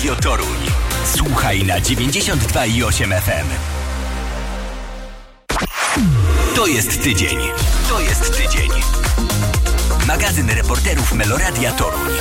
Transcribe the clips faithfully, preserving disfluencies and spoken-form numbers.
Radio Toruń. Słuchaj na dziewięćdziesiąt dwa i osiem F M. To jest tydzień. To jest tydzień. Magazyn reporterów Meloradia Toruń.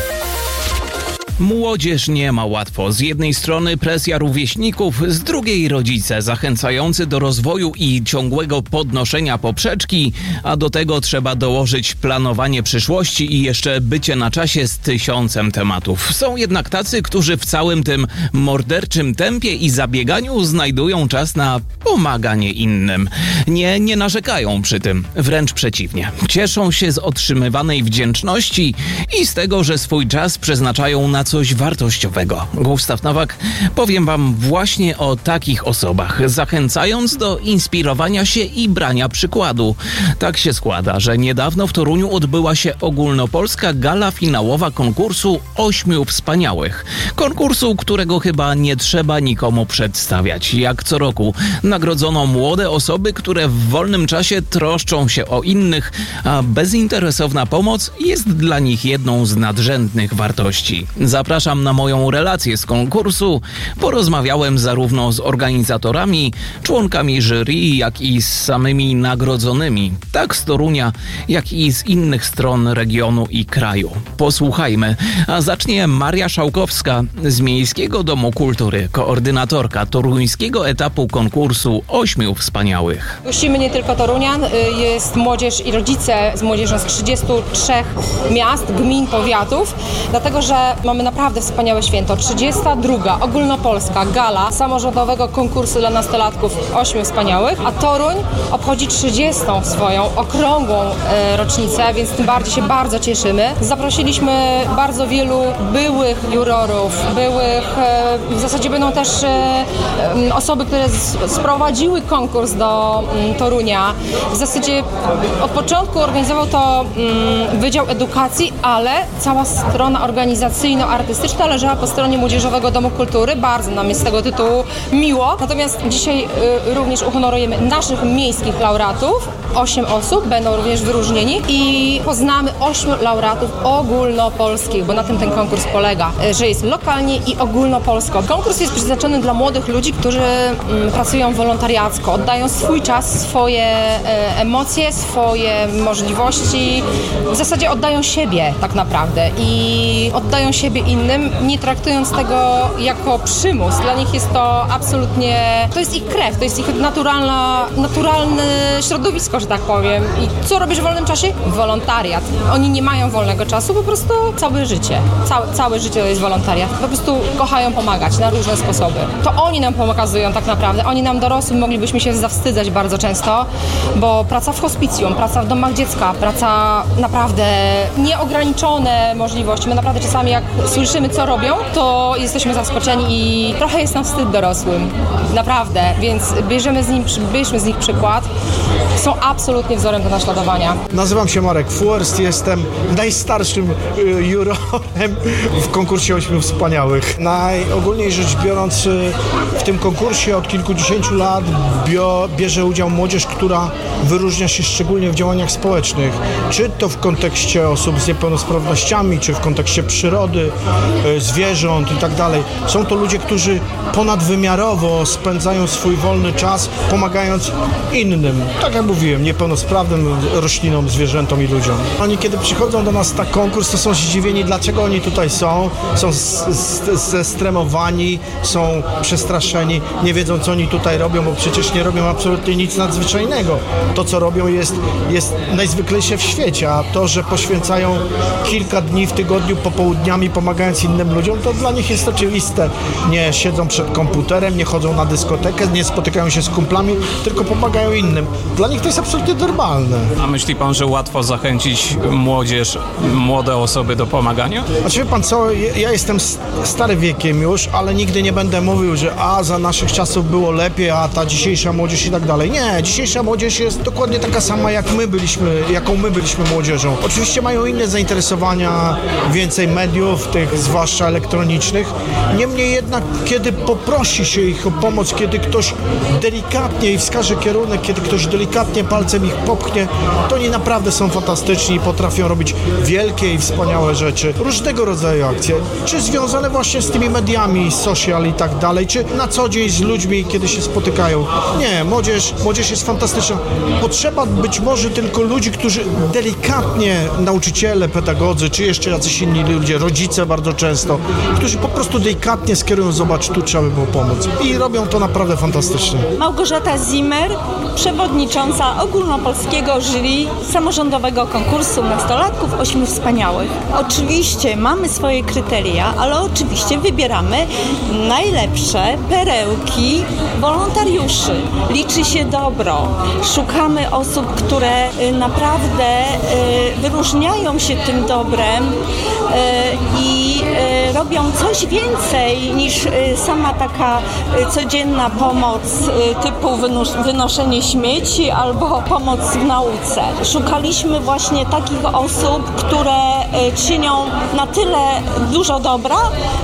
Młodzież nie ma łatwo. Z jednej strony presja rówieśników, z drugiej rodzice zachęcający do rozwoju i ciągłego podnoszenia poprzeczki, a do tego trzeba dołożyć planowanie przyszłości i jeszcze bycie na czasie z tysiącem tematów. Są jednak tacy, którzy w całym tym morderczym tempie i zabieganiu znajdują czas na pomaganie innym. Nie, nie narzekają przy tym, wręcz przeciwnie. Cieszą się z otrzymywanej wdzięczności i z tego, że swój czas przeznaczają na coś wartościowego. Gustaw Nowak, powiem wam właśnie o takich osobach, zachęcając do inspirowania się i brania przykładu. Tak się składa, że niedawno w Toruniu odbyła się ogólnopolska gala finałowa konkursu Ośmiu Wspaniałych. Konkursu, którego chyba nie trzeba nikomu przedstawiać. Jak co roku nagrodzono młode osoby, które w wolnym czasie troszczą się o innych, a bezinteresowna pomoc jest dla nich jedną z nadrzędnych wartości. Zapraszam na moją relację z konkursu. Porozmawiałem zarówno z organizatorami, członkami jury, jak i z samymi nagrodzonymi. Tak z Torunia, jak i z innych stron regionu i kraju. Posłuchajmy. A zacznie Maria Szałkowska z Miejskiego Domu Kultury, koordynatorka toruńskiego etapu konkursu Ośmiu Wspaniałych. Gościmy nie tylko Torunian, jest młodzież i rodzice z młodzieżą z trzydziestu trzech miast, gmin, powiatów, dlatego że mamy naprawdę wspaniałe święto. trzydziesta druga ogólnopolska gala samorządowego konkursu dla nastolatków Ośmiu Wspaniałych, a Toruń obchodzi trzydziestą swoją okrągłą e, rocznicę, więc tym bardziej się bardzo cieszymy. Zaprosiliśmy bardzo wielu byłych jurorów, byłych, e, w zasadzie będą też e, osoby, które z, sprowadziły konkurs do m, Torunia. W zasadzie od początku organizował to m, Wydział Edukacji, ale cała strona organizacyjno-artystyczna leżała po stronie Młodzieżowego Domu Kultury. Bardzo nam jest z tego tytułu miło. Natomiast dzisiaj y, również uhonorujemy naszych miejskich laureatów. Osiem osób będą również wyróżnieni i poznamy ośmiu laureatów ogólnopolskich, bo na tym ten konkurs polega, że jest lokalnie i ogólnopolsko. Konkurs jest przeznaczony dla młodych ludzi, którzy mm, pracują wolontariacko, oddają swój czas, swoje e, emocje, swoje możliwości. W zasadzie oddają siebie tak naprawdę i oddają siebie innym, nie traktując tego jako przymus. Dla nich jest to absolutnie, to jest ich krew, to jest ich naturalna, naturalne środowisko, że tak powiem. I co robisz w wolnym czasie? Wolontariat. Oni nie mają wolnego czasu, po prostu całe życie. Całe, całe życie to jest wolontariat. Po prostu kochają pomagać na różne sposoby. To oni nam pokazują tak naprawdę. Oni nam dorosłym moglibyśmy się zawstydzać bardzo często, bo praca w hospicjum, praca w domach dziecka, praca naprawdę nieograniczone możliwości. My naprawdę czasami jak słyszymy, co robią, to jesteśmy zaskoczeni i trochę jest nam wstyd dorosłym. Naprawdę. Więc bierzemy z, nim, bierzmy z nich przykład. Są absolutnie wzorem do naśladowania. Nazywam się Marek Fuerst, jestem najstarszym y, jurorem w konkursie Ośmiu Wspaniałych. Najogólniej rzecz biorąc, y, w tym konkursie od kilkudziesięciu lat bio, bierze udział młodzież, która wyróżnia się szczególnie w działaniach społecznych. Czy to w kontekście osób z niepełnosprawnościami, czy w kontekście przyrody, y, zwierząt i tak dalej. Są to ludzie, którzy ponadwymiarowo spędzają swój wolny czas, pomagając innym. Tak jak mówiłem, niepełnosprawnym roślinom, zwierzętom i ludziom. Oni kiedy przychodzą do nas na konkurs, to są zdziwieni, dlaczego oni tutaj są. Są zestremowani, są przestraszeni, nie wiedzą, co oni tutaj robią, bo przecież nie robią absolutnie nic nadzwyczajnego. To, co robią, jest, jest najzwyklejsze w świecie, a to, że poświęcają kilka dni w tygodniu popołudniami pomagając innym ludziom, to dla nich jest oczywiste. Nie siedzą przed komputerem, nie chodzą na dyskotekę, nie spotykają się z kumplami, tylko pomagają innym. Dla nich to jest absolutnie normalne. A myśli pan, że łatwo zachęcić młodzież, młode osoby do pomagania? Znaczy wie pan co, ja jestem stary wiekiem już, ale nigdy nie będę mówił, że a za naszych czasów było lepiej, a ta dzisiejsza młodzież i tak dalej. Nie, dzisiejsza młodzież jest dokładnie taka sama, jak my byliśmy, jaką my byliśmy młodzieżą. Oczywiście mają inne zainteresowania, więcej mediów, tych tych, zwłaszcza elektronicznych. Niemniej jednak, kiedy poprosi się ich o pomoc, kiedy ktoś delikatnie i wskaże kierunek, kiedy ktoś delikatnie palcem ich popchnie, to oni naprawdę są fantastyczni i potrafią robić wielkie i wspaniałe rzeczy. Różnego rodzaju akcje, czy związane właśnie z tymi mediami, social i tak dalej, czy na co dzień z ludźmi, kiedy się spotykają. Nie, młodzież, młodzież jest fantastyczna. Potrzeba być może tylko ludzi, którzy delikatnie, nauczyciele, pedagodzy, czy jeszcze jacyś inni ludzie, rodzice bardzo często, którzy po prostu delikatnie skierują, zobacz, tu trzeba by było pomóc. I robią to naprawdę fantastycznie. Małgorzata Zimmer, przewodnicząca ogólnopolskiego jury samorządowego konkursu nastolatków Ośmiu Wspaniałych. Oczywiście mamy swoje kryteria, ale oczywiście wybieramy najlepsze perełki wolontariuszy. Liczy się dobro. Szukamy osób, które naprawdę wyróżniają się tym dobrem i robią coś więcej niż sama taka codzienna pomoc typu wynoszenie śmieci albo pomoc w nauce. Szukaliśmy właśnie takich osób, które czynią na tyle dużo dobra,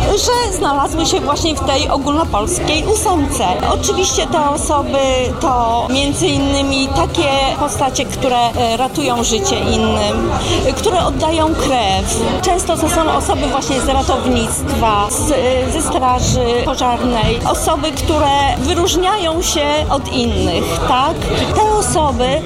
że znalazły się właśnie w tej ogólnopolskiej ósemce. Oczywiście te osoby to między innymi takie postacie, które ratują życie innym, które oddają krew. Często to są osoby właśnie z ratownictwa, z, ze straży pożarnej, osoby, które wyróżniają się od innych, tak? Te osoby y,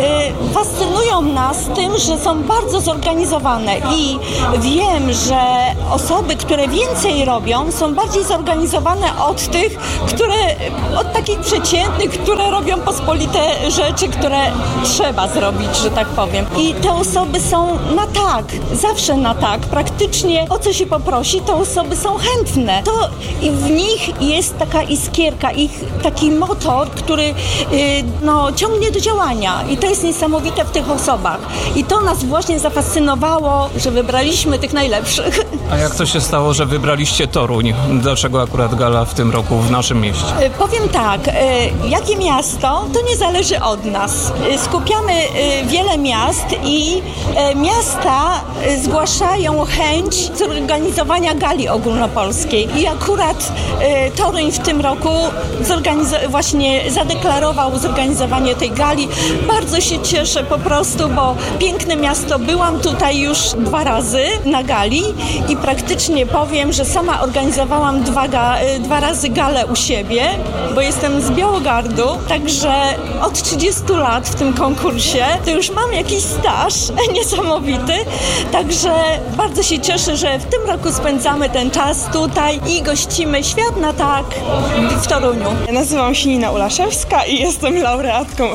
fascynują nas tym, że są bardzo zorganizowane i wiem, że osoby, które więcej robią, są bardziej zorganizowane od tych, które, od takich przeciętnych, które robią pospolite rzeczy, które trzeba zrobić, że tak powiem. I te osoby są na tak, zawsze na tak. Praktycznie o co się poprosi, te osoby są chętne. To i w nich jest taka iskierka, ich taki motor, który yy, no, ciągnie do działania. I to jest niesamowite w tych osobach. I to nas właśnie zafascynowało, że wybraliśmy tych najlepszych. A jak to się stało, że wybraliście Toruń? Dlaczego akurat gala w tym roku w naszym mieście? Yy, powiem tak, yy, jakie miasto, to nie zależy od nas. Yy, skupiamy yy, wiele miast i yy, miasta yy, zgłaszają chęć zorganizowania gali ogólnopolskiej. I akurat yy, Toruń w tym roku zorganizo- właśnie zadeklarował zorganizowanie tej gali. Bardzo się cieszę po prostu, bo piękne miasto. Byłam tutaj już dwa razy na gali i praktycznie powiem, że sama organizowałam dwa, ga- dwa razy galę u siebie, bo jestem z Białogardu, także od trzydziestu lat w tym konkursie to już mam jakiś staż niesamowity, także bardzo się cieszę, że w tym roku spędzamy ten czas tutaj i gościmy Świat na tak w Toruniu. Nazywam się Nina Ulaszewska i jestem laureatką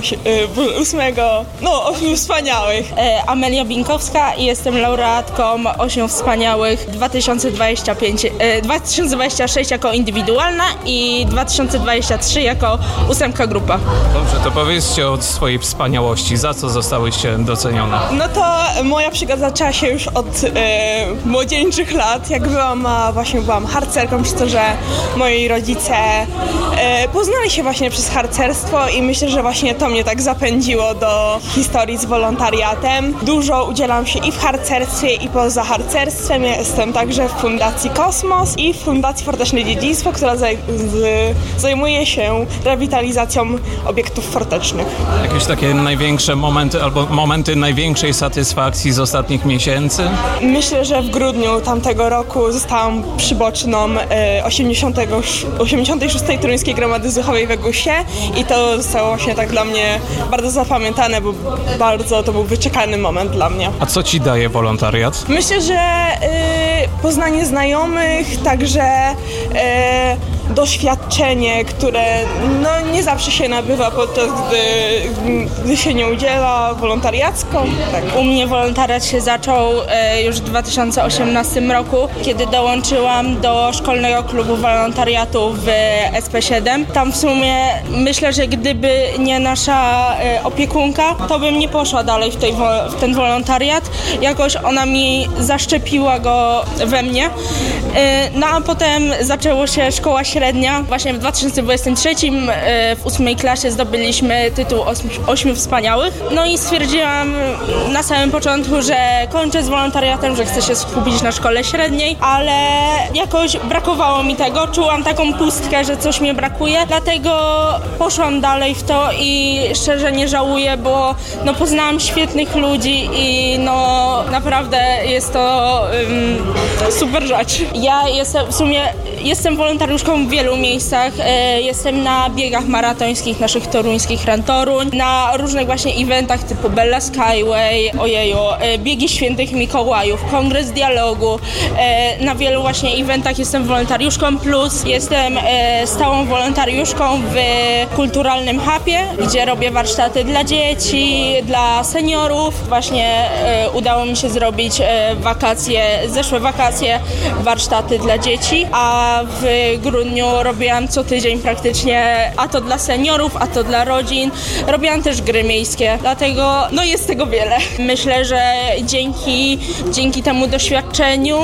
ósmego, no Ośmiu Wspaniałych. Amelia Binkowska i jestem laureatką Ośmiu Wspaniałych dwa tysiące dwudziesty piąty, dwa tysiące dwudziesty szósty jako indywidualna i dwa tysiące dwudziesty trzeci jako ósemka grupa. Dobrze, to powiedzcie o swojej wspaniałości. Za co zostałyście docenione? No to moja przygoda zaczęła się już od e, młodzieńczych lat, jak byłam, a właśnie byłam harcerką, przez to, że moi rodzice e, poznali się właśnie przez harcerstwo i myślę, że właśnie to mnie tak zapędziło do historii z wolontariatem. Dużo udzielam się i w harcerstwie, i poza harcerstwem. Ja jestem także w Fundacji Kosmos i w Fundacji Forteczne Dziedzictwo, która zaj- z, zajmuje się rewitalizacją obiektów fortecznych. Jakieś takie największe momenty albo momenty największej satysfakcji z ostatnich miesięcy? Myślę, że w grudniu tamtego roku zostałam przyboczną e, osiemdziesiątej szóstej Toruńskiej Gromady Zuchowej we Gusie i to zostało właśnie tak dla mnie bardzo zapamiętane, bo bardzo to był wyczekany moment dla mnie. A co ci daje wolontariat? Myślę, że y, poznanie znajomych, także y, doświadczenie, które no, nie zawsze się nabywa podczas gdy, gdy się nie udziela wolontariacko. Tak. U mnie wolontariat się zaczął e, już w dwa tysiące osiemnastym roku, kiedy dołączyłam do szkolnego klubu wolontariatu w S P siedem. Tam w sumie myślę, że gdyby nie nasza e, opiekunka, to bym nie poszła dalej w, tej, w ten wolontariat. Jakoś ona mi zaszczepiła go we mnie. E, no a potem zaczęło się Szkoła średnia. Właśnie w dwa tysiące dwudziestym trzecim w ósmej klasie zdobyliśmy tytuł ośmiu wspaniałych. No i stwierdziłam na samym początku, że kończę z wolontariatem, że chcę się skupić na szkole średniej, ale jakoś brakowało mi tego. Czułam taką pustkę, że coś mi brakuje, dlatego poszłam dalej w to i szczerze nie żałuję, bo no, poznałam świetnych ludzi i no naprawdę jest to um, super rzecz. Ja jestem w sumie jestem wolontariuszką w wielu miejscach. E, jestem na biegach maratońskich naszych toruńskich Run Toruń, na różnych właśnie eventach typu Bella Skyway, ojeju, e, biegi świętych Mikołajów, kongres dialogu. E, na wielu właśnie eventach jestem wolontariuszką, plus jestem e, stałą wolontariuszką w kulturalnym hubie, gdzie robię warsztaty dla dzieci, dla seniorów. Właśnie e, udało mi się zrobić e, wakacje, zeszłe wakacje, warsztaty dla dzieci, a w grudniu robiłam co tydzień praktycznie, a to dla seniorów, a to dla rodzin. Robiłam też gry miejskie, dlatego no jest tego wiele. Myślę, że dzięki, dzięki temu doświadczeniu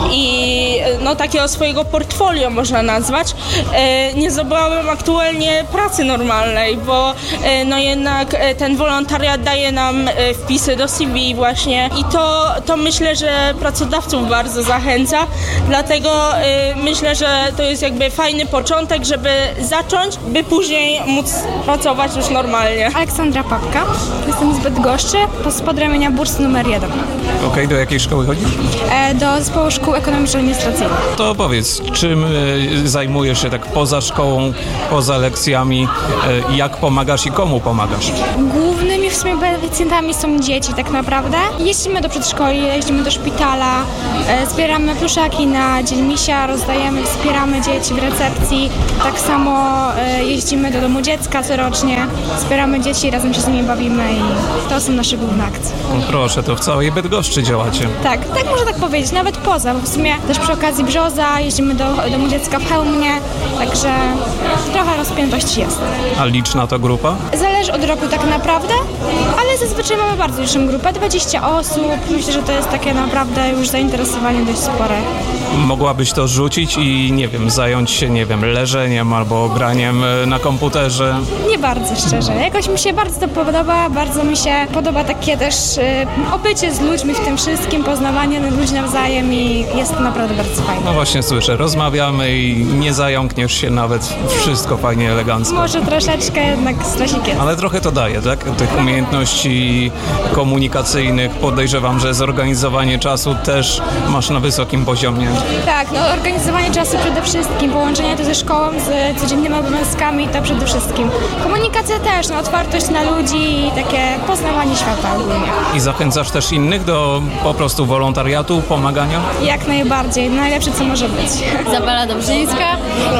i no takiego swojego portfolio można nazwać, e, nie zdobyłabym aktualnie pracy normalnej, bo e, no jednak e, ten wolontariat daje nam e, wpisy do C V właśnie i to, to myślę, że pracodawców bardzo zachęca, dlatego e, myślę, że to jest jakby fajny początek, żeby zacząć, by później móc pracować już normalnie. Aleksandra Papka, jestem z Bydgoszczy, z ramienia burs numer jeden. Okej, okay, do jakiej szkoły chodzisz? E, do Zespołu Szkół Ekonomiczno-Administracyjnych. To powiedz, czym y, zajmujesz się tak poza szkołą, poza lekcjami, y, jak pomagasz i komu pomagasz? Głównymi w sumie beneficjentami są dzieci tak naprawdę. Jeździmy do przedszkoli, jeździmy do szpitala, e, zbieramy pluszaki na Dzień Misia, rozdajemy, wspieramy dzieci w recepcji. Tak samo e, jeździmy do domu dziecka corocznie, wspieramy dzieci, razem się z nimi bawimy i to są nasze główne akcje. No proszę, to w całej Bydgoszczy działacie. Tak, tak można tak powiedzieć, nawet poza, bo w sumie też przy okazji Brzoza jeździmy do domu dziecka w Chełmnie, także trochę rozpiętości jest. A liczna to grupa? Zależy od roku tak naprawdę, ale zazwyczaj mamy bardzo liczną grupę, dwadzieścia osób. Myślę, że to jest takie naprawdę już zainteresowanie dość spore. Mogłabyś to rzucić i nie wiem, zająć się, nie wiem, leżeniem albo graniem na komputerze? Nie bardzo, szczerze. Jakoś mi się bardzo to podoba, bardzo mi się podoba takie też y, obycie z ludźmi w tym wszystkim, poznawanie ludzi nawzajem i jest to naprawdę bardzo fajne. No właśnie słyszę, rozmawiamy i nie zająkniesz się nawet, wszystko fajnie, elegancko. Może troszeczkę jednak stresik jest. Ale trochę to daje, tak? Tych umiejętności komunikacyjnych, podejrzewam, że zorganizowanie czasu też masz na wysokim poziomie. Tak, no organizowanie czasu przede wszystkim, połączenie to ze szkołą, z codziennymi obowiązkami to przede wszystkim. Komunikacja też, no otwartość na ludzi i takie poznawanie świata ogólnie. I zachęcasz też innych do po prostu wolontariatu, pomagania? Jak najbardziej, najlepsze co może być. Izabela Dobrzyńska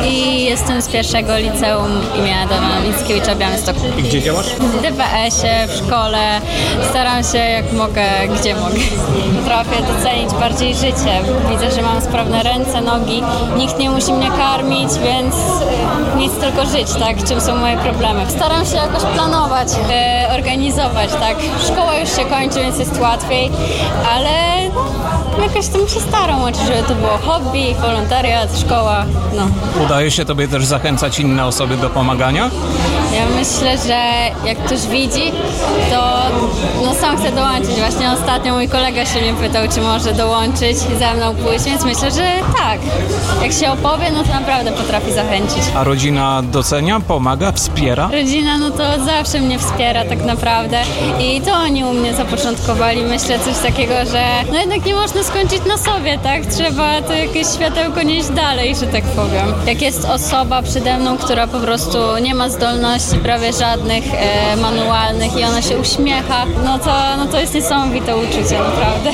i jestem z pierwszego liceum imienia Adama Mickiewicza w Białymstoku. I gdzie działasz? W D P S-ie, w szkole. Staram się jak mogę, gdzie mogę. Potrafię docenić bardziej życie. Widzę, że mam sprawne ręce, nogi. Nikt nie musi mnie karmić, więc nic, tylko żyć, tak? Czym są moje problemy. Staram się jakoś planować, e, organizować, tak? Szkoła już się kończy, więc jest łatwiej, ale no, jakoś tam się staram, żeby to było hobby, wolontariat, szkoła, no. Udaje się tobie też zachęcać inne osoby do pomagania? Ja myślę, że jak ktoś widzi, to no, sam chce dołączyć. Właśnie ostatnio mój kolega się mnie pytał, czy może dołączyć ze mną pójść, więc myślę, że tak. Jak się opowie, no to naprawdę potrafi zachęcić. A rodzina docenia, pomaga, wspiera? Rodzina, no to zawsze mnie wspiera tak naprawdę i to oni u mnie zapoczątkowali, myślę, coś takiego, że no jednak nie można skończyć na sobie, tak? Trzeba to jakieś światełko nieść dalej, że tak powiem. Jak jest osoba przede mną, która po prostu nie ma zdolności prawie żadnych e, manualnych i ona się uśmiecha, no to, no to jest niesamowite uczucie, naprawdę.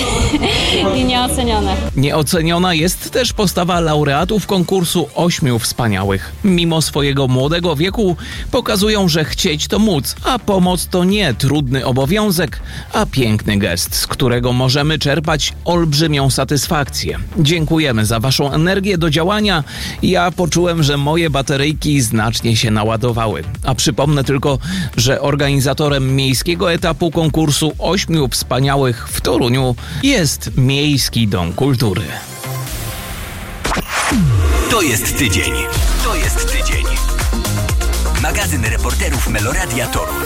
I nieocenione. Nieoceniona jest też postawa laureatów konkursu Ośmiu Wspaniałych. Mimo swojego młodego wieku pokazują, że chcieć to móc, a pomoc to nie trudny obowiązek, a piękny gest, z którego możemy czerpać olbrzymią satysfakcję. Dziękujemy za waszą energię do działania. Ja poczułem, że moje bateryjki znacznie się naładowały. A przypomnę tylko, że organizatorem miejskiego etapu konkursu Ośmiu Wspaniałych w Toruniu jest Miejski Dom Kultury. To To jest tydzień. To jest tydzień. Magazyn reporterów Meloradia Toruń.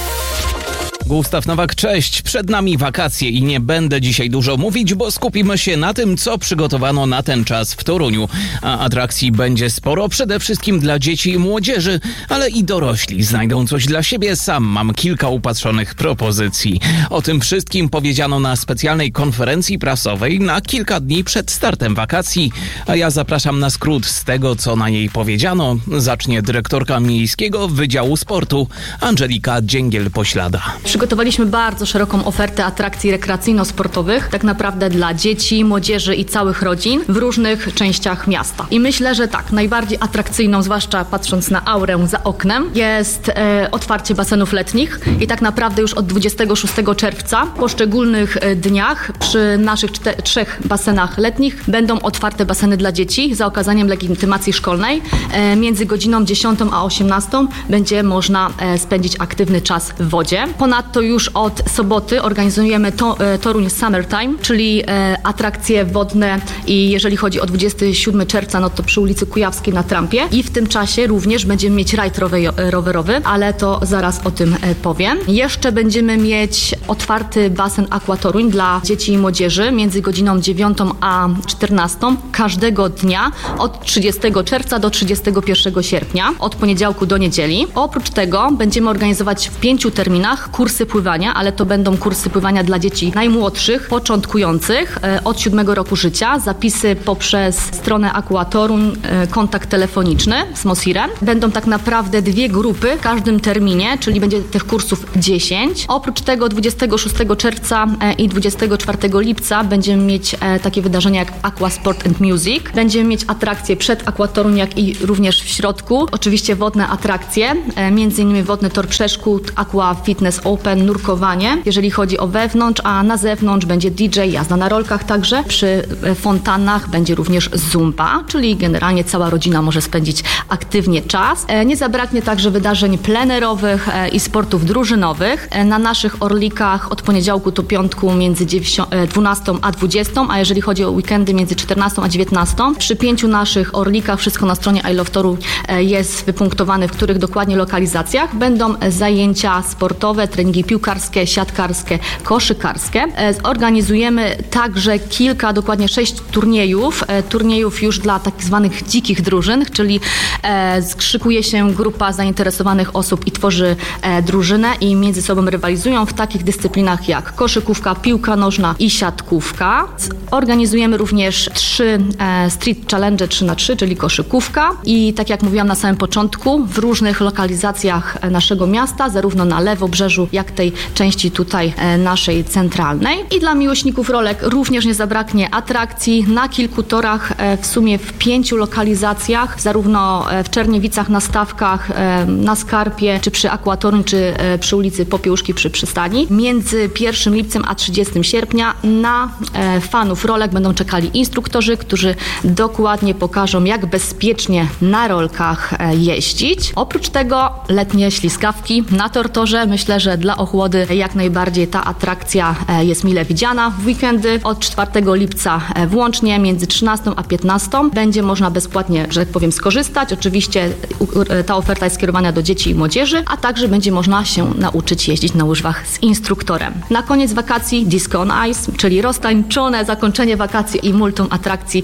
Gustaw Nowak, cześć. Przed nami wakacje i nie będę dzisiaj dużo mówić, bo skupimy się na tym, co przygotowano na ten czas w Toruniu. A atrakcji będzie sporo, przede wszystkim dla dzieci i młodzieży, ale i dorośli znajdą coś dla siebie. Sam mam kilka upatrzonych propozycji. O tym wszystkim powiedziano na specjalnej konferencji prasowej na kilka dni przed startem wakacji, a ja zapraszam na skrót z tego, co na niej powiedziano. Zacznie dyrektorka Miejskiego Wydziału Sportu Angelika Dzięgiel-Poślada. Przygotowaliśmy bardzo szeroką ofertę atrakcji rekreacyjno-sportowych, tak naprawdę dla dzieci, młodzieży i całych rodzin w różnych częściach miasta. I myślę, że tak, najbardziej atrakcyjną, zwłaszcza patrząc na aurę za oknem, jest e, otwarcie basenów letnich i tak naprawdę już od dwudziestego szóstego czerwca w poszczególnych e, dniach przy naszych czte- trzech basenach letnich będą otwarte baseny dla dzieci za okazaniem legitymacji szkolnej. E, między godziną dziesiątą a osiemnastą będzie można e, spędzić aktywny czas w wodzie. Ponadto już od soboty organizujemy to, e, Toruń Summertime, czyli e, atrakcje wodne i jeżeli chodzi o dwudziestego siódmego czerwca, no to przy ulicy Kujawskiej na trampie i w tym czasie również będziemy mieć rajd rowe- rowerowy, ale to zaraz o tym e, powiem. Jeszcze będziemy mieć otwarty basen Aqua Toruń dla dzieci i młodzieży między godziną dziewiątą a czternastą każdego dnia od trzydziestego czerwca do trzydziestego pierwszego sierpnia, od poniedziałku do niedzieli. Oprócz tego będziemy organizować w pięciu terminach kursy pływania, ale to będą kursy pływania dla dzieci najmłodszych, początkujących e, od siódmego roku życia. Zapisy poprzez stronę Aqua Toruń, e, kontakt telefoniczny z Mosirem. Będą tak naprawdę dwie grupy w każdym terminie, czyli będzie tych kursów dziesięć. Oprócz tego dwudziestego szóstego czerwca e, i dwudziestego czwartego lipca będziemy mieć e, takie wydarzenia jak Aqua Sport and Music. Będziemy mieć atrakcje przed Aqua Toruń, jak i również w środku. Oczywiście wodne atrakcje, e, między innymi wodny tor przeszkód, Aqua Fitness Open, nurkowanie, jeżeli chodzi o wewnątrz, a na zewnątrz będzie D J, jazda na rolkach także. Przy fontannach będzie również zumba, czyli generalnie cała rodzina może spędzić aktywnie czas. Nie zabraknie także wydarzeń plenerowych i sportów drużynowych. Na naszych orlikach od poniedziałku do piątku między dwunastą a dwudziestą, a jeżeli chodzi o weekendy między czternastą a dziewiętnastą. Przy pięciu naszych orlikach, wszystko na stronie I Love Toru jest wypunktowane, w których dokładnie lokalizacjach będą zajęcia sportowe, treningi piłkarskie, siatkarskie, koszykarskie. Zorganizujemy także kilka, dokładnie sześć turniejów, turniejów już dla tak zwanych dzikich drużyn, czyli skrzykuje się grupa zainteresowanych osób i tworzy drużynę i między sobą rywalizują w takich dyscyplinach jak koszykówka, piłka nożna i siatkówka. Organizujemy również trzy street challenge trzy na trzy, czyli koszykówka i tak jak mówiłam na samym początku, w różnych lokalizacjach naszego miasta, zarówno na Lewobrzeżu, jak tej części tutaj e, naszej centralnej. I dla miłośników rolek również nie zabraknie atrakcji na kilku torach, e, w sumie w pięciu lokalizacjach, zarówno e, w Czerniewicach na Stawkach, e, na Skarpie, czy przy Aqua Toruń, czy e, przy ulicy Popiełuszki przy przystani. Między pierwszym lipcem a trzydziestego sierpnia na e, fanów rolek będą czekali instruktorzy, którzy dokładnie pokażą, jak bezpiecznie na rolkach e, jeździć. Oprócz tego letnie ślizgawki na tortorze. Myślę, że dla ochłody jak najbardziej ta atrakcja jest mile widziana. W weekendy od czwartego lipca włącznie między trzynastą a piętnastą będzie można bezpłatnie, że tak powiem, skorzystać. Oczywiście ta oferta jest skierowana do dzieci i młodzieży, a także będzie można się nauczyć jeździć na łyżwach z instruktorem. Na koniec wakacji Disco on Ice, czyli roztańczone zakończenie wakacji i multum atrakcji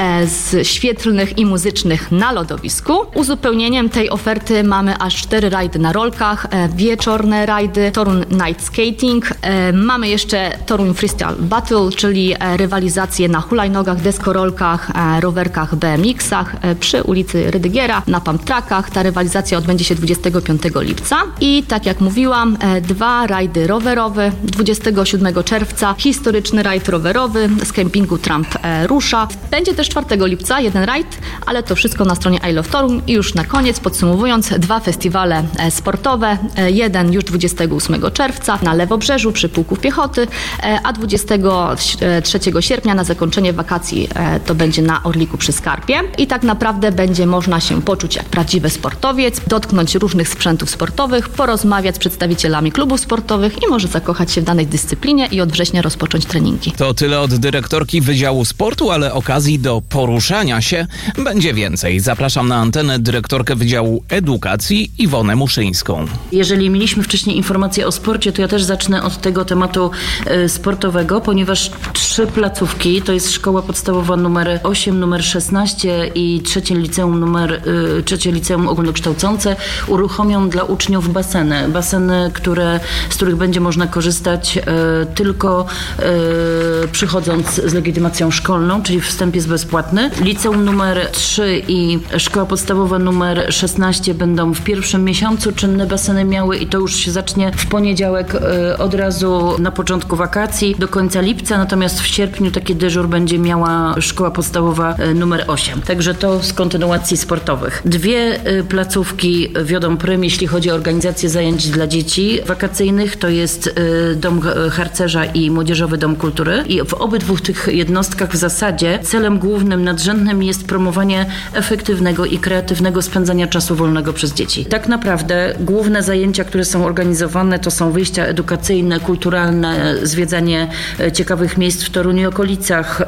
z świetlnych i muzycznych na lodowisku. Uzupełnieniem tej oferty mamy aż cztery rajdy na rolkach, wieczorne rajdy, Toruń Night Skating. E, mamy jeszcze Toruń Freestyle Battle, czyli e, rywalizacje na hulajnogach, deskorolkach, e, rowerkach, B M X-ach e, przy ulicy Rydygiera, na pump trackach. Ta rywalizacja odbędzie się dwudziestego piątego lipca. I tak jak mówiłam, e, dwa rajdy rowerowe. dwudziestego siódmego czerwca historyczny rajd rowerowy z kempingu Tramp e, rusza. Będzie też czwartego lipca jeden rajd, ale to wszystko na stronie I Love Toruń. I już na koniec, podsumowując, dwa festiwale e, sportowe. E, jeden już dwudziestego ósmego ósmego czerwca na Lewobrzeżu przy Pułku Piechoty, a dwudziestego trzeciego sierpnia na zakończenie wakacji to będzie na Orliku przy Skarpie. I tak naprawdę będzie można się poczuć jak prawdziwy sportowiec, dotknąć różnych sprzętów sportowych, porozmawiać z przedstawicielami klubów sportowych i może zakochać się w danej dyscyplinie i od września rozpocząć treningi. To tyle od dyrektorki Wydziału Sportu, ale okazji do poruszania się będzie więcej. Zapraszam na antenę dyrektorkę Wydziału Edukacji Iwonę Muszyńską. Jeżeli mieliśmy wcześniej informacje o sporcie, to ja też zacznę od tego tematu y, sportowego, ponieważ trzy placówki, to jest szkoła podstawowa numer osiem, numer szesnaście i trzecie liceum numer y, trzecie liceum ogólnokształcące uruchomią dla uczniów baseny. Baseny, które, z których będzie można korzystać y, tylko y, przychodząc z legitymacją szkolną, czyli wstęp jest bezpłatny. Liceum numer trzy i szkoła podstawowa numer szesnaście będą w pierwszym miesiącu czynne baseny miały i to już się zacznie w poniedziałek y, od razu na początku wakacji do końca lipca, natomiast w sierpniu taki dyżur będzie miała szkoła podstawowa y, numer osiem. Także to z kontynuacji sportowych. Dwie y, placówki wiodą prym, jeśli chodzi o organizację zajęć dla dzieci wakacyjnych. To jest y, Dom Harcerza i Młodzieżowy Dom Kultury. I w obydwu tych jednostkach w zasadzie celem głównym, nadrzędnym jest promowanie efektywnego i kreatywnego spędzania czasu wolnego przez dzieci. Tak naprawdę główne zajęcia, które są organizowane, to są wyjścia edukacyjne, kulturalne, zwiedzanie ciekawych miejsc w Toruniu i okolicach.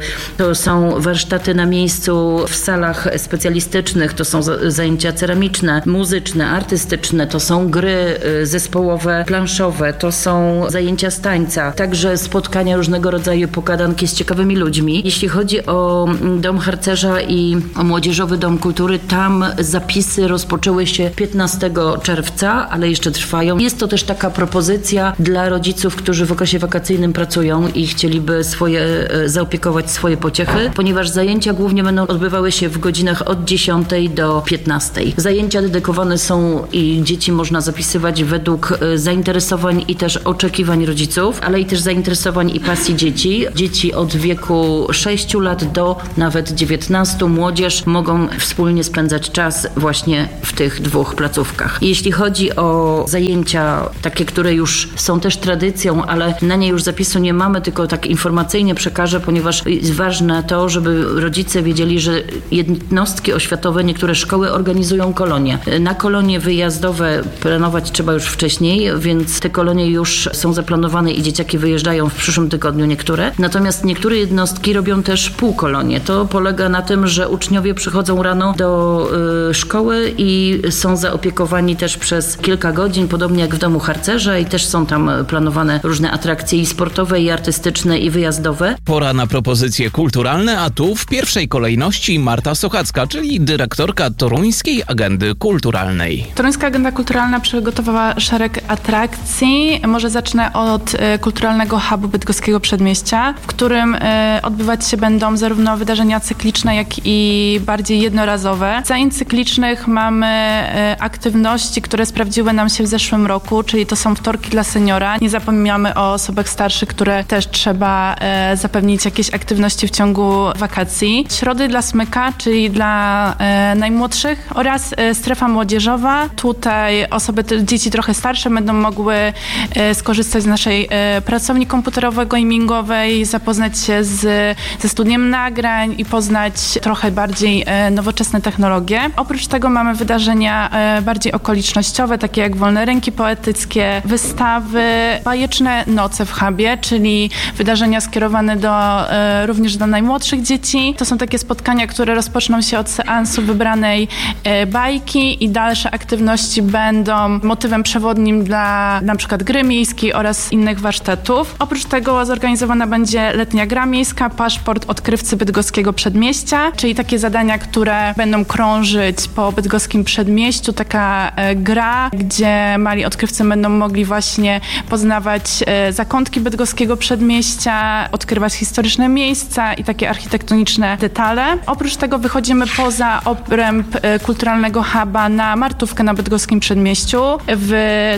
To są warsztaty na miejscu w salach specjalistycznych, to są zajęcia ceramiczne, muzyczne, artystyczne, to są gry zespołowe, planszowe, to są zajęcia z tańca, także spotkania różnego rodzaju, pogadanki z ciekawymi ludźmi. Jeśli chodzi o Dom Harcerza i o Młodzieżowy Dom Kultury, tam zapisy rozpoczęły się piętnastego czerwca, ale jeszcze trwają. Jest to też taka propozycja dla rodziców, którzy w okresie wakacyjnym pracują i chcieliby swoje, zaopiekować swoje pociechy, ponieważ zajęcia głównie będą odbywały się w godzinach od dziesiątej do piętnastej. Zajęcia dedykowane są i dzieci można zapisywać według zainteresowań i też oczekiwań rodziców, ale i też zainteresowań i pasji dzieci. Dzieci od wieku sześciu lat do nawet dziewiętnastu, młodzież mogą wspólnie spędzać czas właśnie w tych dwóch placówkach. Jeśli chodzi o zajęcia takie, które już są też tradycją, ale na nie już zapisu nie mamy, tylko tak informacyjnie przekażę, ponieważ jest ważne to, żeby rodzice wiedzieli, że jednostki oświatowe, niektóre szkoły organizują kolonie. Na kolonie wyjazdowe planować trzeba już wcześniej, więc te kolonie już są zaplanowane i dzieciaki wyjeżdżają w przyszłym tygodniu niektóre. Natomiast niektóre jednostki robią też półkolonie. To polega na tym, że uczniowie przychodzą rano do y, szkoły i są zaopiekowani też przez kilka godzin, podobnie jak w Domu Harcerza i też są tam planowane różne atrakcje i sportowe, i artystyczne, i wyjazdowe. Pora na propozycje kulturalne, a tu w pierwszej kolejności Marta Sochacka, czyli dyrektorka Toruńskiej Agendy Kulturalnej. Toruńska Agenda Kulturalna przygotowała szereg atrakcji. Może zacznę od y, kulturalnego hubu bydgoskiego przedmieścia, w którym y, odbywać się będą zarówno wydarzenia cykliczne, jak i bardziej jednorazowe. Z zajęć cyklicznych mamy y, aktywności, które sprawdziły nam się w zeszłym roku, czyli to są wtorki dla seniora. Nie zapominamy o osobach starszych, które też trzeba y, zapewnić jakieś aktywności w ciągu wakacji. Środy dla smyka, czyli dla y, najmłodszych oraz y, strefa młodzieżowa. Tutaj osoby, dzieci trochę starsze będą mogły y, skorzystać z naszej y, pracowni komputerowo-gamingowej, zapoznać się z, ze studiem nagrań i poznać trochę bardziej y, nowoczesne technologie. Oprócz tego mamy wydarzenia y, bardziej okolicznościowe, takie jak wolne rynki poetyckie, wystawy, bajeczne noce w hubie, czyli wydarzenia skierowane do, y, również do najmłodszych dzieci. To są takie spotkania, które rozpoczną się od seansu wybranej y, bajki i dalsze aktywności będą motywem przewodnim dla na przykład gry miejskiej oraz innych warsztatów. Oprócz tego zorganizowana będzie letnia gra miejska, paszport odkrywcy bydgoskiego przedmieścia, czyli takie zadania, które będą krążyć po bydgoskim przedmieściu. Taka e, gra, gdzie mali odkrywcy będą mogli właśnie poznawać e, zakątki bydgoskiego przedmieścia, odkrywać historyczne miejsca i takie architektoniczne detale. Oprócz tego wychodzimy poza obręb e, kulturalnego huba na Martówkę na bydgoskim przedmieściu. W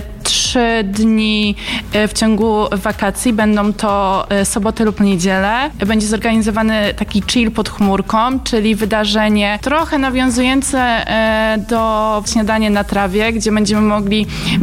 trzy dni w ciągu wakacji, będą to soboty lub niedziele. Będzie zorganizowany taki chill pod chmurką, czyli wydarzenie trochę nawiązujące do śniadania na trawie, gdzie będziemy mogli mieć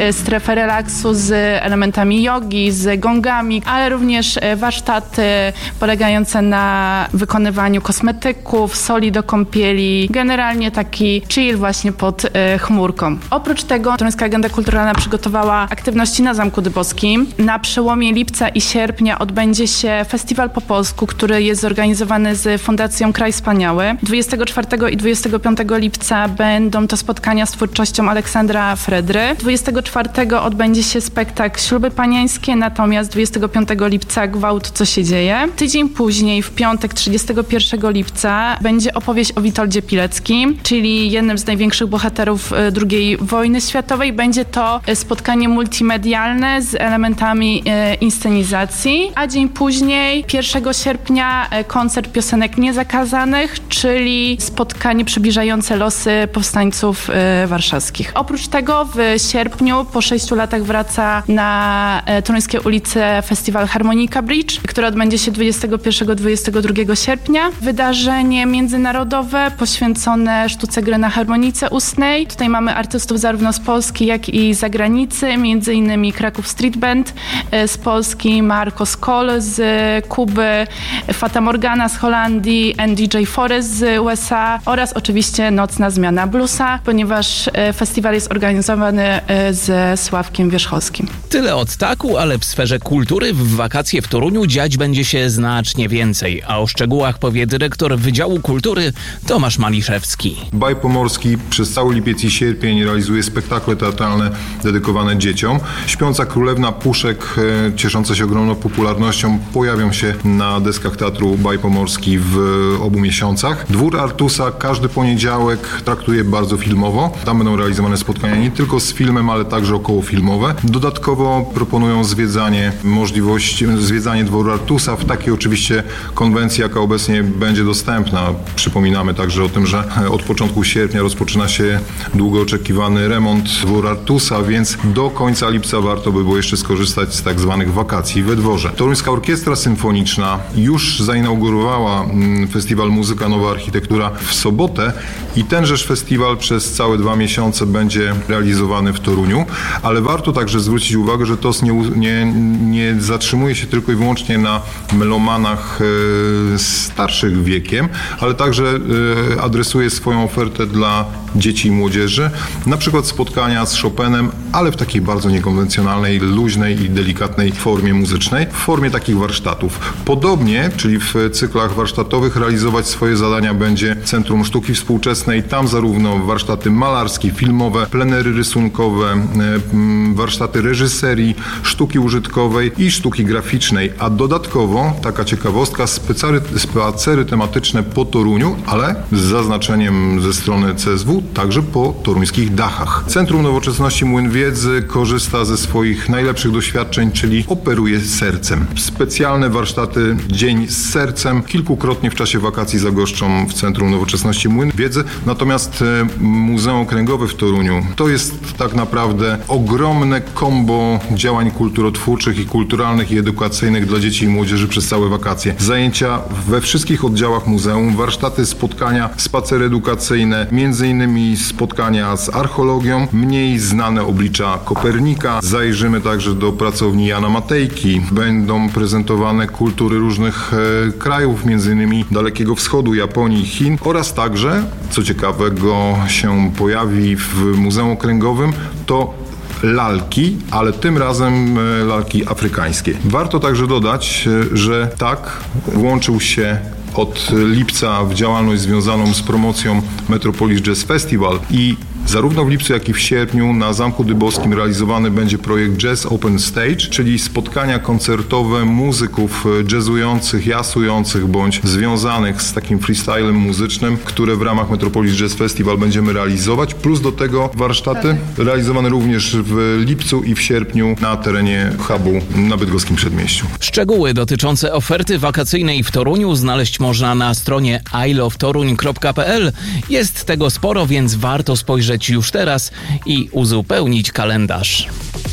strefę relaksu z elementami jogi, z gongami, ale również warsztaty polegające na wykonywaniu kosmetyków, soli do kąpieli, generalnie taki chill właśnie pod chmurką. Oprócz tego Toruńska Agenda Kulturalna przygotowała aktywności na Zamku Dybowskim. Na przełomie lipca i sierpnia odbędzie się festiwal po polsku, który jest zorganizowany z Fundacją Kraj Wspaniały. dwudziestego czwartego i dwudziestego piątego lipca będą to spotkania z twórczością Aleksandra Fredry. dwudziestego czwartego odbędzie się spektakl Śluby Panieńskie, natomiast dwudziestego piątego lipca Gwałt, co się dzieje. Tydzień później, w piątek trzydziestego pierwszego lipca, będzie opowieść o Witoldzie Pileckim, czyli jednym z największych bohaterów drugiej wojny światowej. Będzie to spotkanie multimedialne z elementami e, inscenizacji, a dzień później, pierwszego sierpnia, e, koncert piosenek niezakazanych, czyli spotkanie przybliżające losy powstańców e, warszawskich. Oprócz tego w sierpniu, po sześciu latach, wraca na e, Toruńskie ulice festiwal Harmonika Bridge, który odbędzie się dwudziestego pierwszego do dwudziestego drugiego sierpnia. Wydarzenie międzynarodowe poświęcone sztuce gry na harmonice ustnej. Tutaj mamy artystów zarówno z Polski, jak i z zagranicy, między innymi Kraków Street Band z Polski, Marco Skoll z Kuby, Fata Morgana z Holandii, N D J Forest z U S A oraz oczywiście Nocna Zmiana Bluesa, ponieważ festiwal jest organizowany ze Sławkiem Wierzchowskim. Tyle od taku, ale w sferze kultury w wakacje w Toruniu dziać będzie się znacznie więcej, a o szczegółach powie dyrektor Wydziału Kultury Tomasz Maliszewski. Baj Pomorski przez cały lipiec i sierpień realizuje spektakle teatralne dedykowane dzieciom. Śpiąca Królewna, Puszek, cieszące się ogromną popularnością, pojawią się na deskach Teatru Baj Pomorski w obu miesiącach. Dwór Artusa każdy poniedziałek traktuje bardzo filmowo. Tam będą realizowane spotkania nie tylko z filmem, ale także okołofilmowe. Dodatkowo proponują zwiedzanie, możliwość zwiedzanie Dworu Artusa w takiej oczywiście konwencji, jaka obecnie będzie dostępna. Przypominamy także o tym, że od początku sierpnia rozpoczyna się długo oczekiwany remont Dworu Artusa, więc do końca lipca warto by było jeszcze skorzystać z tak zwanych wakacji we dworze. Toruńska Orkiestra Symfoniczna już zainaugurowała festiwal Muzyka Nowa Architektura w sobotę i tenżeż festiwal przez całe dwa miesiące będzie realizowany w Toruniu, ale warto także zwrócić uwagę, że T O S nie, nie, nie zatrzymuje się tylko i wyłącznie na melomanach e, starszych wiekiem, ale także e, adresuje swoją ofertę dla dzieci i młodzieży, na przykład spotkania z Chopinem, ale w takiej bardzo niekonwencjonalnej, luźnej i delikatnej formie muzycznej, w formie takich warsztatów. Podobnie, czyli w cyklach warsztatowych, realizować swoje zadania będzie Centrum Sztuki Współczesnej. Tam zarówno warsztaty malarskie, filmowe, plenery rysunkowe, warsztaty reżyserii, sztuki użytkowej i sztuki graficznej, a dodatkowo, taka ciekawostka, spacery, spacery tematyczne po Toruniu, ale z zaznaczeniem ze strony C S W, także po toruńskich dachach. Centrum Nowoczesności Młyn Wiedzy korzysta ze swoich najlepszych doświadczeń, czyli operuje sercem. Specjalne warsztaty Dzień z sercem kilkukrotnie w czasie wakacji zagoszczą w Centrum Nowoczesności Młyn Wiedzy. Natomiast Muzeum Okręgowe w Toruniu to jest tak naprawdę ogromne kombo działań kulturotwórczych i kulturalnych i edukacyjnych dla dzieci i młodzieży przez całe wakacje. Zajęcia we wszystkich oddziałach muzeum, warsztaty, spotkania, spacery edukacyjne, między innymi spotkania z archeologią, mniej znane oblicza Kopernika. Zajrzymy także do pracowni Jana Matejki. Będą prezentowane kultury różnych e, krajów, między innymi Dalekiego Wschodu, Japonii, Chin oraz także, co ciekawego się pojawi w Muzeum Okręgowym, to lalki, ale tym razem lalki afrykańskie. Warto także dodać, że tak włączył się od lipca w działalność związaną z promocją Metropolis Jazz Festival i zarówno w lipcu, jak i w sierpniu na Zamku Dybowskim realizowany będzie projekt Jazz Open Stage, czyli spotkania koncertowe muzyków jazzujących, jasujących bądź związanych z takim freestylem muzycznym, które w ramach Metropolis Jazz Festival będziemy realizować, plus do tego warsztaty realizowane również w lipcu i w sierpniu na terenie hubu na Bydgoskim Przedmieściu. Szczegóły dotyczące oferty wakacyjnej w Toruniu znaleźć można na stronie i love toruń kropka p l. Jest tego sporo, więc warto spojrzeć już teraz i uzupełnić kalendarz.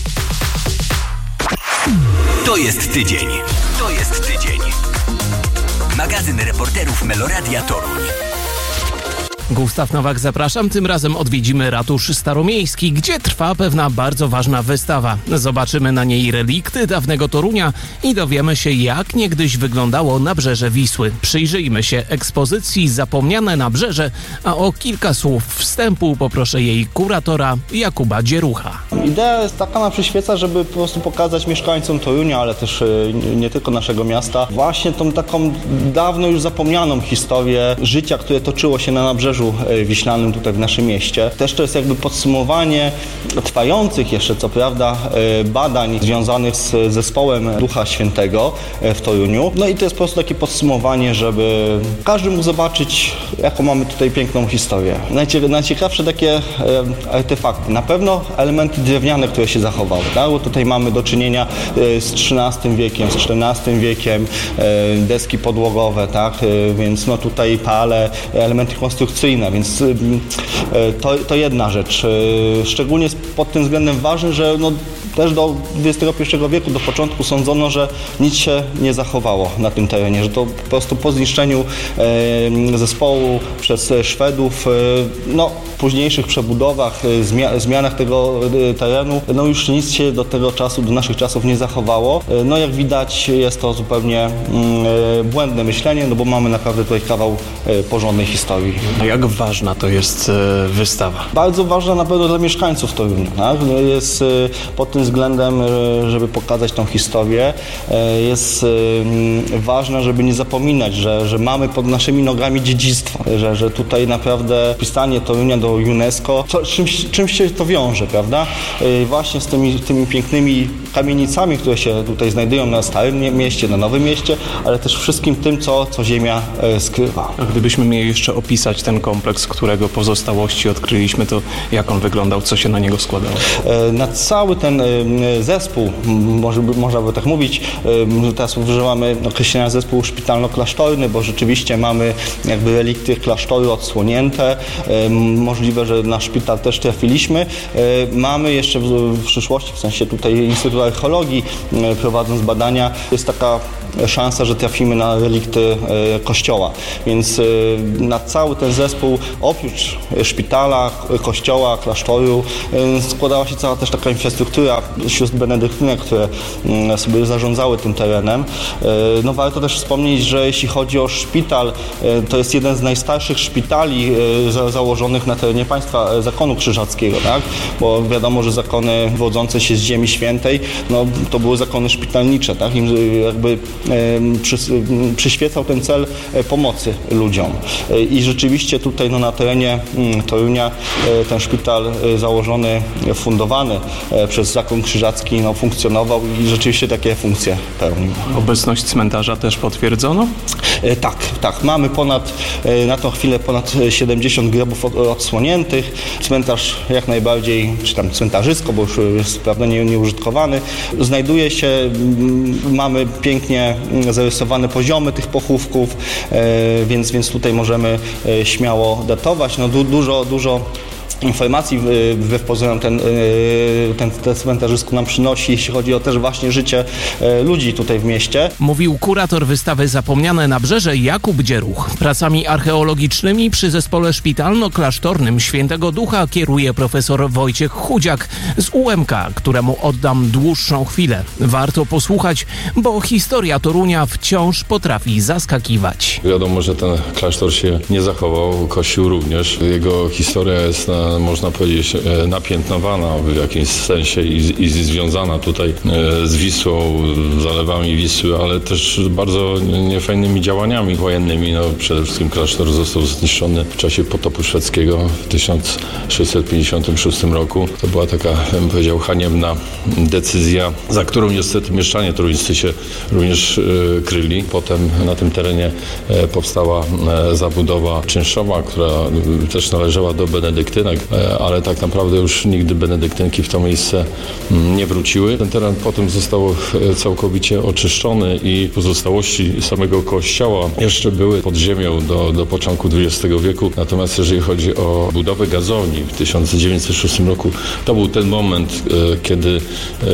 To jest tydzień. To jest tydzień. Magazyn reporterów Meloradia Toruń. Gustaw Nowak, zapraszam. Tym razem odwiedzimy ratusz staromiejski, gdzie trwa pewna bardzo ważna wystawa. Zobaczymy na niej relikty dawnego Torunia i dowiemy się, jak niegdyś wyglądało nabrzeże Wisły. Przyjrzyjmy się ekspozycji Zapomniane nabrzeże, a o kilka słów wstępu poproszę jej kuratora Jakuba Dzierucha. Idea jest taka, nam przyświeca, żeby po prostu pokazać mieszkańcom Torunia, ale też nie tylko naszego miasta, właśnie tą taką dawno już zapomnianą historię życia, które toczyło się na nabrzeżu wiślanym tutaj w naszym mieście. Też to jest jakby podsumowanie trwających jeszcze, co prawda, badań związanych z zespołem Ducha Świętego w Toruniu. No i to jest po prostu takie podsumowanie, żeby każdy mógł zobaczyć, jaką mamy tutaj piękną historię. Najciekawsze takie artefakty. Na pewno elementy drewniane, które się zachowały, tak? Bo tutaj mamy do czynienia z trzynastym wiekiem, z czternastym wiekiem, deski podłogowe, tak? Więc no tutaj pale, elementy konstrukcyjne, więc to, to jedna rzecz. Szczególnie pod tym względem ważne, że no też do dwudziestego pierwszego wieku, do początku sądzono, że nic się nie zachowało na tym terenie, że to po prostu po zniszczeniu e, zespołu przez Szwedów, e, no późniejszych przebudowach, e, zmia zmianach tego e, terenu, no już nic się do tego czasu, do naszych czasów nie zachowało. E, no jak widać, jest to zupełnie e, błędne myślenie, no bo mamy naprawdę tutaj kawał e, porządnej historii. No jak ważna to jest e, wystawa? Bardzo ważna na pewno dla mieszkańców Torunia, tak? Jest e, pod tym względem, żeby pokazać tą historię, jest ważne, żeby nie zapominać, że, że mamy pod naszymi nogami dziedzictwo, że, że tutaj naprawdę wpisanie Torunia do UNESCO, co, czymś, czymś się to wiąże, prawda? Właśnie z tymi, tymi pięknymi kamienicami, które się tutaj znajdują na Starym Mieście, na Nowym Mieście, ale też wszystkim tym, co, co ziemia skrywa. A gdybyśmy mieli jeszcze opisać ten kompleks, którego pozostałości odkryliśmy, to jak on wyglądał, co się na niego składało? Na cały ten zespół, może, można by tak mówić, teraz używamy określenia zespół szpitalno-klasztorny, bo rzeczywiście mamy jakby relikty klasztoru odsłonięte, możliwe, że na szpital też trafiliśmy. Mamy jeszcze w przyszłości, w sensie tutaj Instytut Archeologii, prowadząc badania, jest taka szansa, że trafimy na relikty kościoła, więc na cały ten zespół, oprócz szpitala, kościoła, klasztoru, składała się cała też taka infrastruktura sióstr benedyktynek, które sobie zarządzały tym terenem. No warto też wspomnieć, że jeśli chodzi o szpital, to jest jeden z najstarszych szpitali założonych na terenie państwa zakonu krzyżackiego, tak? Bo wiadomo, że zakony wywodzące się z Ziemi Świętej, no to były zakony szpitalnicze, tak? Im jakby przy, przyświecał ten cel pomocy ludziom. I rzeczywiście tutaj no, na terenie Torunia ten szpital założony, fundowany przez Zakon Krzyżacki no, funkcjonował i rzeczywiście takie funkcje pełnił. Obecność cmentarza też potwierdzono? Tak, tak. Mamy ponad, na tą chwilę ponad siedemdziesiąt grobów odsłoniętych. Cmentarz jak najbardziej, czy tam cmentarzysko, bo już jest prawda nie, nieużytkowany. Znajduje się, mamy pięknie zarysowane poziomy tych pochówków, więc, więc tutaj możemy śmiało datować. No, du, dużo, dużo informacji wbrew pozorom ten, ten, ten cmentarzysko nam przynosi, jeśli chodzi o też właśnie życie ludzi tutaj w mieście. Mówił kurator wystawy Zapomniane nabrzeże Jakub Dzieruch. Pracami archeologicznymi przy zespole szpitalno-klasztornym Świętego Ducha kieruje profesor Wojciech Chudziak z U M K, któremu oddam dłuższą chwilę. Warto posłuchać, bo historia Torunia wciąż potrafi zaskakiwać. Wiadomo, że ten klasztor się nie zachował, kościół również. Jego historia jest na można powiedzieć, napiętnowana w jakimś sensie i, i związana tutaj z Wisłą, zalewami Wisły, ale też bardzo niefajnymi działaniami wojennymi. No, przede wszystkim klasztor został zniszczony w czasie potopu szwedzkiego w tysiąc sześćset pięćdziesiątym szóstym roku. To była taka, bym powiedział, haniebna decyzja, za którą niestety mieszczanie toruńscy się również e, kryli. Potem na tym terenie e, powstała e, zabudowa czynszowa, która e, też należała do benedyktynek. ale tak naprawdę już nigdy benedyktynki w to miejsce nie wróciły. Ten teren potem został całkowicie oczyszczony i pozostałości samego kościoła jeszcze były pod ziemią do, do początku dwudziestego wieku. Natomiast jeżeli chodzi o budowę gazowni w tysiąc dziewięćset szóstym roku, to był ten moment, kiedy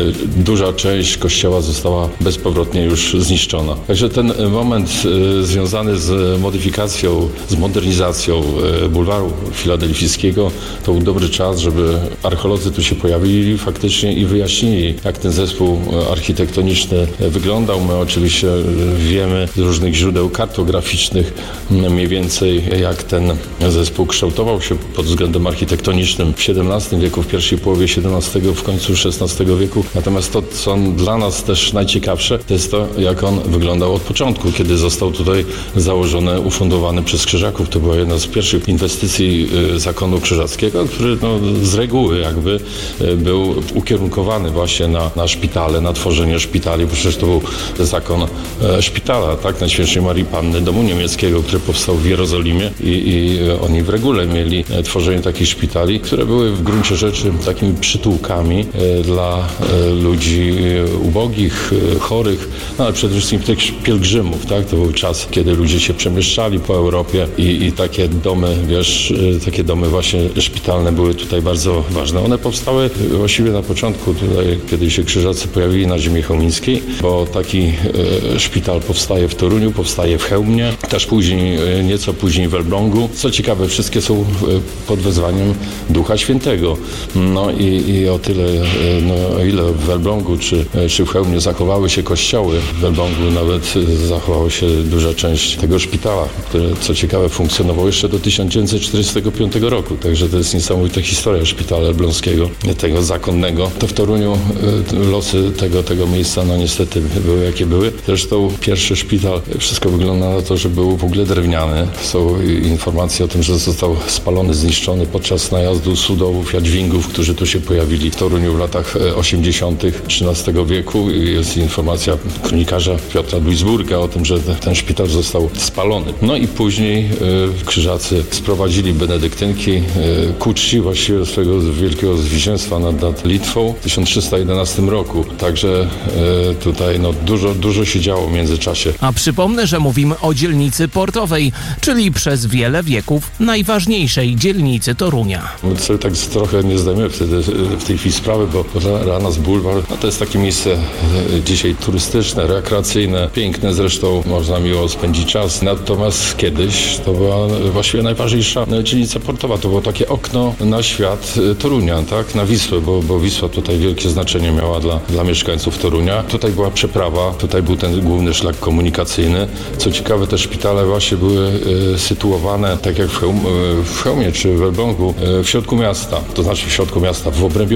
duża część kościoła została bezpowrotnie już zniszczona. Także ten moment związany z modyfikacją, z modernizacją bulwaru filadelfijskiego to był dobry czas, żeby archeolodzy tu się pojawili faktycznie i wyjaśnili, jak ten zespół architektoniczny wyglądał. My oczywiście wiemy z różnych źródeł kartograficznych mniej więcej, jak ten zespół kształtował się pod względem architektonicznym w siedemnastym wieku, w pierwszej połowie siedemnastego, w końcu szesnastego wieku. Natomiast to, co dla nas też najciekawsze, to jest to, jak on wyglądał od początku, kiedy został tutaj założony, ufundowany przez Krzyżaków. To była jedna z pierwszych inwestycji zakonu krzyżackiego, który no, z reguły jakby był ukierunkowany właśnie na, na szpitale, na tworzenie szpitali, bo przecież to był zakon e, szpitala, tak, Najświętszej Marii Panny, domu niemieckiego, który powstał w Jerozolimie i, i oni w regule mieli e, tworzenie takich szpitali, które były w gruncie rzeczy takimi przytułkami e, dla e, ludzi e, ubogich, e, chorych, no, ale przede wszystkim tych pielgrzymów, tak, to był czas, kiedy ludzie się przemieszczali po Europie i, i takie domy, wiesz, e, takie domy właśnie szpitalne były tutaj bardzo ważne. One powstały właściwie na początku, tutaj, kiedy się Krzyżacy pojawili na ziemi chełmińskiej, bo taki e, szpital powstaje w Toruniu, powstaje w Chełmie, też później, e, nieco później w Elblągu. Co ciekawe, wszystkie są e, pod wezwaniem Ducha Świętego. No i, i o tyle, e, no, o ile w Elblągu czy, e, czy w Chełmie zachowały się kościoły, w Elblągu nawet e, zachowała się duża część tego szpitala, który, co ciekawe, funkcjonował jeszcze do tysiąc dziewięćset czterdziestego piątego roku. Także to jest niesamowita historia szpitala elbląskiego, tego zakonnego. To w Toruniu e, losy tego, tego miejsca, no niestety były jakie były. Zresztą pierwszy szpital, wszystko wygląda na to, że był w ogóle drewniany. Są informacje o tym, że został spalony, zniszczony podczas najazdu Sudowów, Jadwingów, którzy tu się pojawili w Toruniu w latach osiemdziesiątych trzynastego wieku. Jest informacja kronikarza Piotra Duisburga o tym, że ten szpital został spalony. No i później y, Krzyżacy sprowadzili benedyktynki y, ku czci właściwie swojego wielkiego zwycięstwa nad, nad Litwą w tysiąc trzysta jedenastym roku. Także y, tutaj no, dużo, dużo się działo w międzyczasie. A przypomnę, że mówimy o dzielnicy portowej, czyli przez wiele wieków najważniejszej dzielnicy Torunia. My sobie tak trochę nie zdajemy wtedy w tej chwili sprawy, bo dla nas bulwar no, to jest takie miejsce dzisiaj turystyczne, rekreacyjne, piękne zresztą, można miło spędzić czas. Natomiast kiedyś to była właściwie najważniejsza dzielnica portowa. To było takie okno na świat Torunia, tak, na Wisłę, bo, bo Wisła tutaj wielkie znaczenie miała dla, dla mieszkańców Torunia. Tutaj była przeprawa, tutaj był ten główny szlak komunikacyjny. Co ciekawe, te szpitale właśnie były y, sytuowane, tak jak w, Chełm, y, w Chełmie czy w Elblągu, y, w środku miasta, to znaczy w środku miasta, w obrębie